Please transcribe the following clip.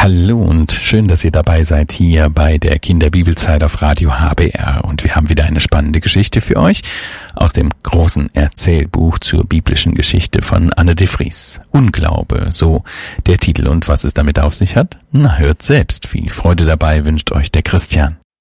Hallo und schön, dass ihr dabei seid hier bei der Kinderbibelzeit auf Radio HBR. Und wir haben wieder eine spannende Geschichte für euch aus dem großen Erzählbuch zur biblischen Geschichte von Anne de Vries. Unglaube, so der Titel. Und was es damit auf sich hat? Na, hört selbst. Viel Freude dabei wünscht euch der Christian.